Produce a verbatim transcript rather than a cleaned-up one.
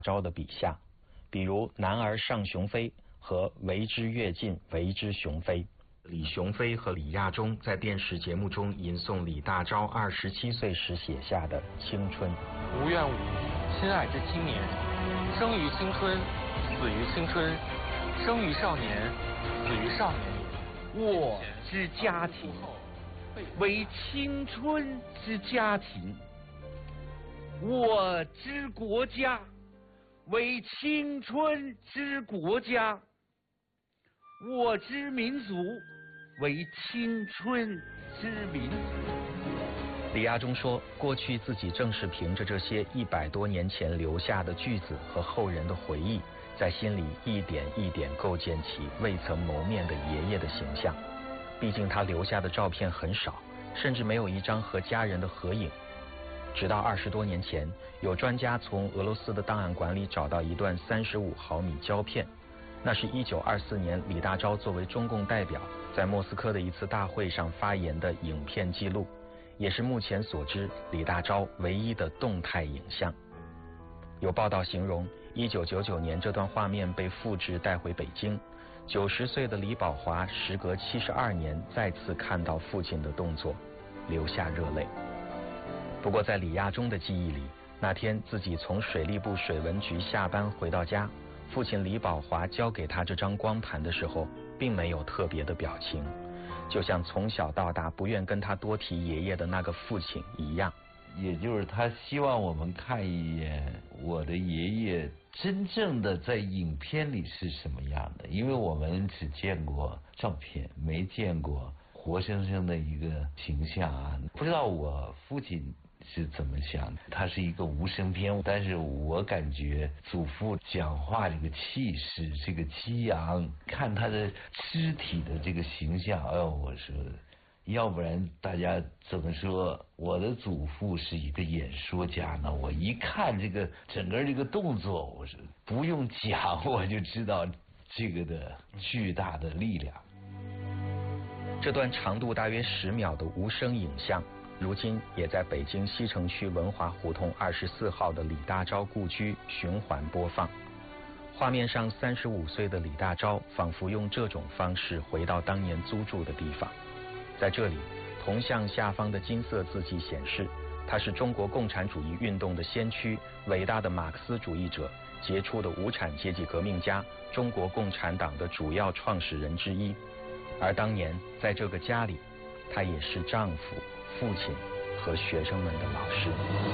昭的笔下，比如男儿上雄飞和为之跃进，为之雄飞。李雄飞和李亚中在电视节目中吟诵李大钊二十七岁时写下的青春。 无怨无，亲爱之青年，生于青春，死于青春，生于少年，死于少年。 我之家庭，为青春之家庭；我之国家，为青春之国家；我之民族，为青春之民族。 李亚中说，过去自己正是凭着这些一百多年前留下的句子和后人的回忆，在心里一点一点构建起未曾谋面的爷爷的形象。毕竟他留下的照片很少，甚至没有一张和家人的合影。直到二十多年前，有专家从俄罗斯的档案馆里找到一段三十五毫米胶片，那是一九二四年李大钊作为中共代表在莫斯科的一次大会上发言的影片记录，也是目前所知李大钊唯一的动态影像。有报道形容，一九九九年这段画面被复制带回北京，九十岁的李宝华时隔七十二年再次看到父亲的动作，流下热泪。不过在李亚中的记忆里，那天自己从水利部水文局下班回到家，父亲李宝华交给他这张光盘的时候，并没有特别的表情，就像从小到大不愿跟他多提爷爷的那个父亲一样。 也就是他希望我们看一眼我的爷爷真正的在影片里是什么样的，因为我们只见过照片，没见过活生生的一个形象啊。不知道我父亲是怎么想的，他是一个无声片，但是我感觉祖父讲话这个气势，这个激昂，看他的肢体的这个形象，哎呦，我说要不然大家怎么说我的祖父是一个演说家呢？我一看这个整个这个动作，我说不用讲我就知道这个的巨大的力量。 这段长度大约十秒的无声影像，如今也在北京西城区文华胡同二十四号的李大钊故居循环播放。画面上三十五岁的李大钊仿佛用这种方式回到当年租住的地方。在这里，铜像下方的金色字迹显示，他是中国共产主义运动的先驱，伟大的马克思主义者，杰出的无产阶级革命家，中国共产党的主要创始人之一。而当年在这个家里，他也是丈夫、父亲和学生们的老师。